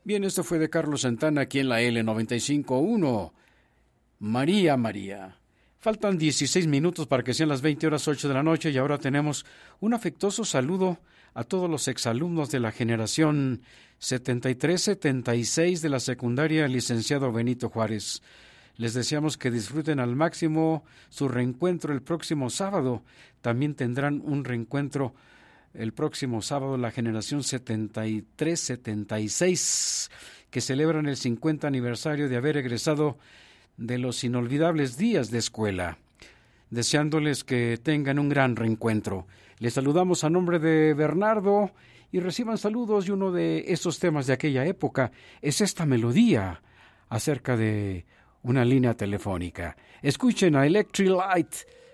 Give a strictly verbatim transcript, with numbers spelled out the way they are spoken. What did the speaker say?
Bien, esto fue de Carlos Santana aquí en la L noventa y cinco punto uno. María, María. Faltan dieciséis minutos para que sean las veinte horas ocho de la noche y ahora tenemos un afectuoso saludo a todos los exalumnos de la generación setenta y tres setenta y seis de la secundaria Licenciado Benito Juárez. Les deseamos que disfruten al máximo su reencuentro el próximo sábado. También tendrán un reencuentro el próximo sábado la generación setenta y tres setenta y seis, que celebran el cincuenta aniversario de haber egresado de los inolvidables días de escuela. Deseándoles que tengan un gran reencuentro. Les saludamos a nombre de Bernardo y reciban saludos, y uno de estos temas de aquella época es esta melodía acerca de una línea telefónica. Escuchen a Electric Light